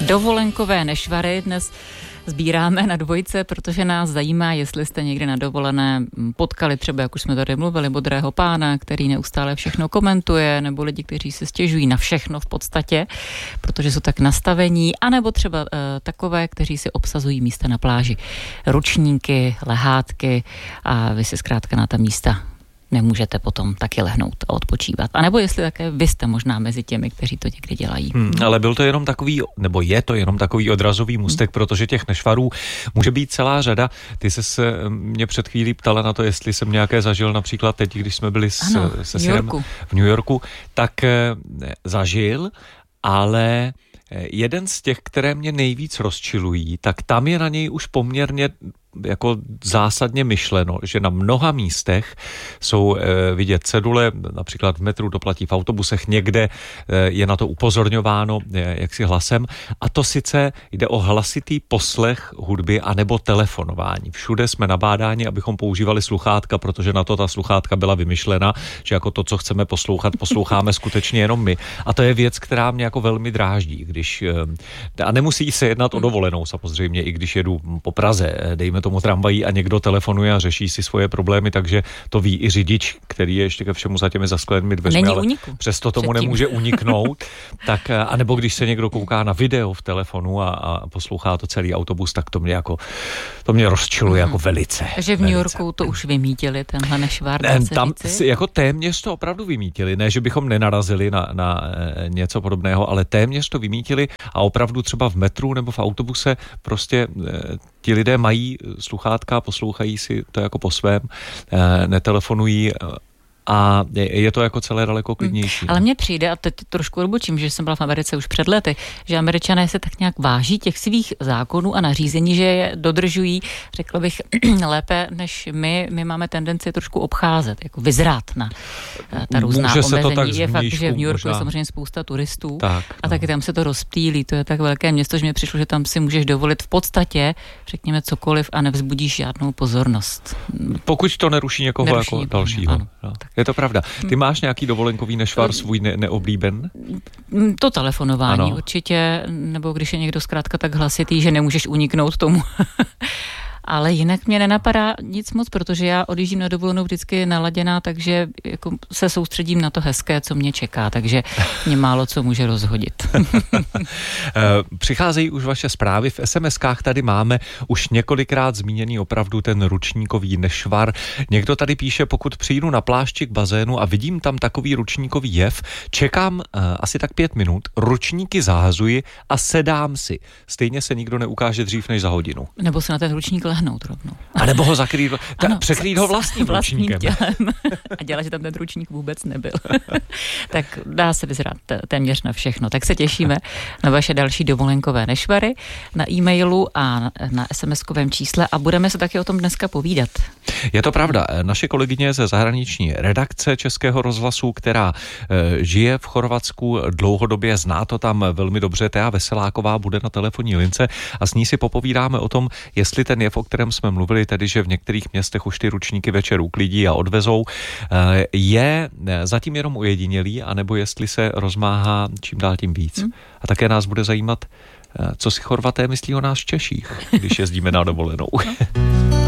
Dovolenkové nešvary dnes sbíráme na Dvojce, protože nás zajímá, jestli jste někdy na dovolené potkali třeba, jak už jsme tady mluvili, modrého pána, který neustále všechno komentuje, nebo lidi, kteří se stěžují na všechno v podstatě, protože jsou tak nastavení, anebo třeba takové, kteří si obsazují místa na pláži. Ručníky, lehátky a vy si zkrátka na ta místa nemůžete potom taky lehnout a odpočívat. A nebo jestli také vy jste možná mezi těmi, kteří to někdy dělají. Ale byl to jenom takový, nebo je to jenom takový odrazový můstek, protože těch nešvarů může být celá řada. Ty se mě před chvílí ptala na to, jestli jsem nějaké zažil například teď, když jsme byli se synem v New Yorku, tak zažil, ale jeden z těch, které mě nejvíc rozčilují, tak tam je na něj už poměrně jako zásadně myšleno, že na mnoha místech jsou vidět cedule, například v metru, to platí v autobusech, někde je na to upozorňováno jaksi hlasem, a to sice jde o hlasitý poslech hudby anebo telefonování. Všude jsme nabádáni, abychom používali sluchátka, protože na to ta sluchátka byla vymyšlena, že jako to, co chceme poslouchat, posloucháme skutečně jenom my. A to je věc, která mě jako velmi dráždí, když a nemusí se jednat o dovolenou samozřejmě, i když jedu po Praze, dejme tomu tramvají a někdo telefonuje a řeší si svoje problémy, takže to ví i řidič, který je ještě ke všemu za těmi zasklenými dveřmi, ale přesto tomu nemůže uniknout. Tak, anebo když se někdo kouká na video v telefonu a poslouchá to celý autobus, tak to mě rozčiluje jako velice. Takže v New Yorku to už vymítili, tenhle nešvár. Tam jako téměř to opravdu vymítili, ne, že bychom nenarazili na něco podobného, ale téměř to vymítili a opravdu třeba v metru nebo v autobuse prostě ti lidé mají sluchátka, poslouchají si to jako po svém, netelefonují a je to jako celé daleko klidnější. Ale mně přijde, a teď trošku odbočím, že jsem byla v Americe už před lety, že Američané se tak nějak váží těch svých zákonů a nařízení, že je dodržují, řekla bych, lépe než my. My máme tendenci trošku obcházet, jako vyzrát na ta různá omezení. Je fakt, že v New Yorku je samozřejmě spousta turistů a taky tam se to rozptýlí. To je tak velké město, že mi přišlo, že tam si můžeš dovolit v podstatě, řekněme, cokoliv a nevzbudíš žádnou pozornost. Pokud to neruší někoho jako dalšího. Ano, je to pravda. Ty máš nějaký dovolenkový nešvar svůj neoblíben? To telefonování určitě, nebo když je někdo zkrátka tak hlasitý, že nemůžeš uniknout tomu. Ale jinak mě nenapadá nic moc, protože já odjíždím na dovolenou vždycky naladěná, takže jako se soustředím na to hezké, co mě čeká, takže mě málo co může rozhodit. Přicházejí už vaše zprávy, v SMS-kách tady máme už několikrát zmíněný opravdu ten ručníkový nešvar. Někdo tady píše, pokud přijdu na plášti k bazénu a vidím tam takový ručníkový jev, čekám asi tak 5 minut, ručníky zahazuji a sedám si. Stejně se nikdo neukáže dřív než za hodinu. Nebo se na ten ručník lehnout rovnou. A nebo ho zakrýt, překrýt ho vlastním ručníkem. Tělem. A dělat, že tam ten ručník vůbec nebyl. Tak dá se vyzrát téměř na všechno. Tak se těšíme na vaše další dovolenkové nešvary na e-mailu a na SMS-kovém čísle a budeme se taky o tom dneska povídat. Je to pravda. Naše kolegyně ze zahraniční redakce Českého rozhlasu, která žije v Chorvatsku dlouhodobě, zná to tam velmi dobře, Thea Veseláková bude na telefonní lince a s ní si popovídáme o tom, jestli ten jev, o kterém jsme mluvili, tedy že v některých městech už ty ručníky večer uklidí a odvezou, je zatím jenom ojedinělý, anebo jestli se rozmáhá čím dál tím víc. A také nás bude zajímat, co si Chorvaté myslí o nás Češích, když jezdíme na dovolenou.